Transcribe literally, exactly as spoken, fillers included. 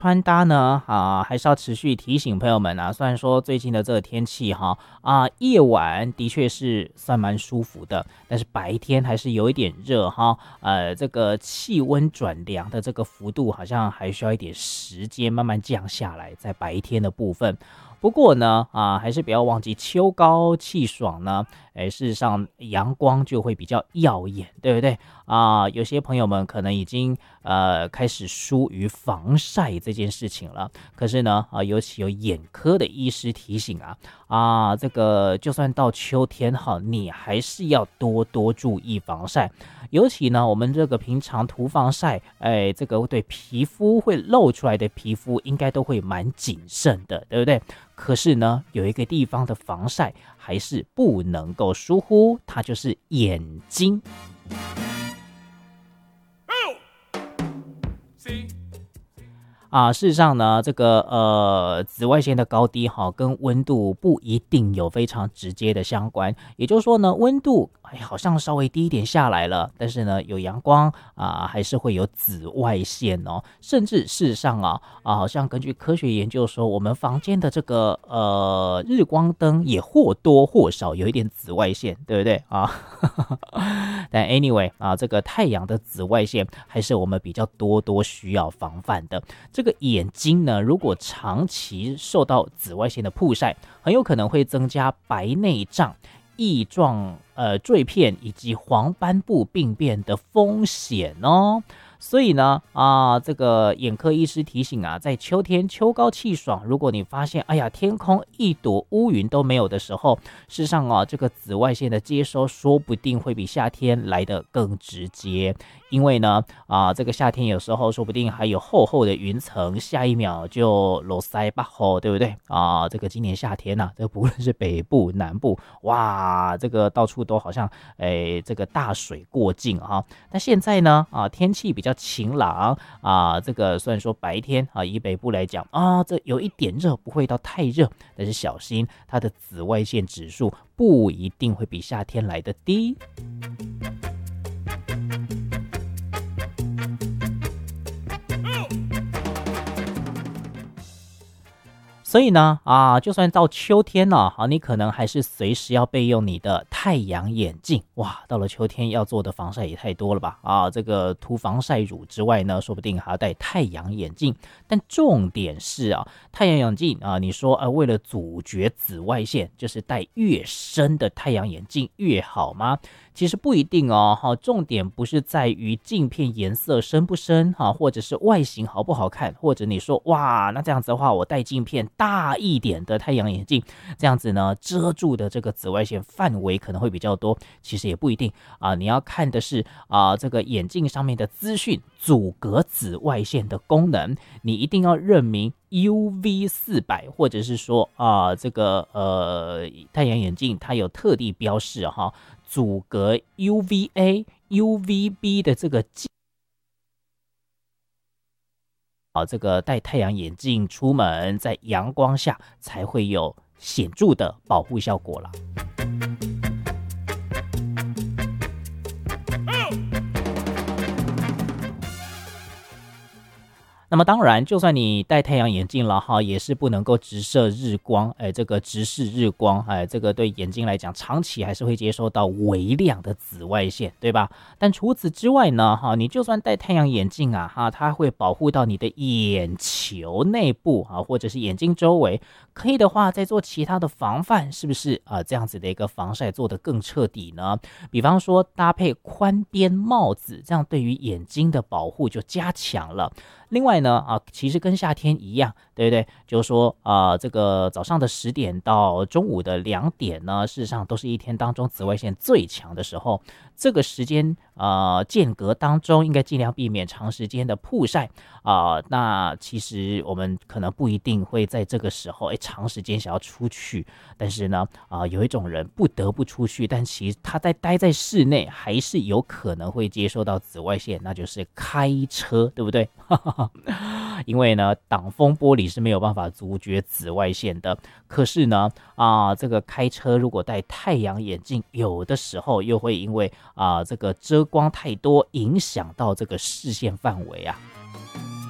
穿搭呢啊，还是要持续提醒朋友们啊。虽然说最近的这个天气哈啊，夜晚的确是算蛮舒服的，但是白天还是有一点热哈。呃，这个气温转凉的这个幅度好像还需要一点时间慢慢降下来，在白天的部分。不过呢，啊，还是不要忘记秋高气爽呢。哎，事实上阳光就会比较耀眼，对不对啊？有些朋友们可能已经呃开始疏于防晒这件事情了。可是呢，啊，尤其有眼科的医师提醒啊，啊，这个就算到秋天哈，你还是要多多注意防晒。尤其呢，我们这个平常涂防晒，哎，这个对皮肤会露出来的皮肤，应该都会蛮谨慎的，对不对？可是呢，有一个地方的防晒还是不能够疏忽，它就是眼睛。啊，事实上呢，这个呃紫外线的高低哈，跟温度不一定有非常直接的相关。也就是说呢，温度哎好像稍微低一点下来了，但是呢有阳光啊，还是会有紫外线哦。甚至事实上啊啊，好像根据科学研究说，我们房间的这个呃日光灯也或多或少有一点紫外线，对不对啊？但 anyway 啊，这个太阳的紫外线还是我们比较多多需要防范的。这个眼睛呢，如果长期受到紫外线的曝晒，很有可能会增加白内障、翼状呃赘片以及黄斑部病变的风险哦。所以呢，啊，这个眼科医师提醒啊，在秋天秋高气爽，如果你发现，哎呀，天空一朵乌云都没有的时候，事实上啊，这个紫外线的接收说不定会比夏天来得更直接。因为呢，啊，这个夏天有时候说不定还有厚厚的云层，下一秒就落塞巴吼，对不对啊？这个今年夏天啊，这不论是北部、南部，哇，这个到处都好像，哎，这个大水过境啊。但现在呢，啊，天气比较晴朗啊，这个虽然说白天啊，以北部来讲啊，这有一点热，不会到太热，但是小心它的紫外线指数不一定会比夏天来得低。所以呢，啊，就算到秋天了，啊，你可能还是随时要备用你的太阳眼镜。哇，到了秋天要做的防晒也太多了吧？啊，这个涂防晒乳之外呢，说不定还要戴太阳眼镜。但重点是啊，太阳眼镜啊，你说啊，为了阻绝紫外线，就是戴越深的太阳眼镜越好吗？其实不一定哦，哈，重点不是在于镜片颜色深不深哈，或者是外形好不好看，或者你说哇，那这样子的话，我戴镜片大一点的太阳眼镜，这样子呢，遮住的这个紫外线范围可能会比较多。其实也不一定啊，你要看的是啊，这个眼镜上面的资讯，阻隔紫外线的功能，你一定要认明 U V 四百，或者是说啊，这个呃太阳眼镜它有特地标示哈。阻隔 U V A、U V B 的这个好，这个戴太阳眼镜出门，在阳光下才会有显著的保护效果了。那么当然，就算你戴太阳眼镜了哈，也是不能够直射日光，哎，这个直视日光，哎，这个对眼睛来讲，长期还是会接收到微量的紫外线，对吧？但除此之外呢，哈，你就算戴太阳眼镜啊，哈，它会保护到你的眼球内部啊，或者是眼睛周围，可以的话，再做其他的防范，是不是啊？这样子的一个防晒做得更彻底呢？比方说搭配宽边帽子，这样对于眼睛的保护就加强了。另外呢，啊，其实跟夏天一样，对不对？就是说，啊，这个早上的十点到中午的两点呢，事实上都是一天当中紫外线最强的时候。这个时间呃间隔当中，应该尽量避免长时间的曝晒啊、呃。那其实我们可能不一定会在这个时候，哎，长时间想要出去，但是呢，啊、呃，有一种人不得不出去，但其实他在待在室内，还是有可能会接收到紫外线，那就是开车，对不对？因为呢，挡风玻璃是没有办法阻绝紫外线的。可是呢，啊，这个开车如果戴太阳眼镜，有的时候又会因为啊这个遮光太多，影响到这个视线范围啊。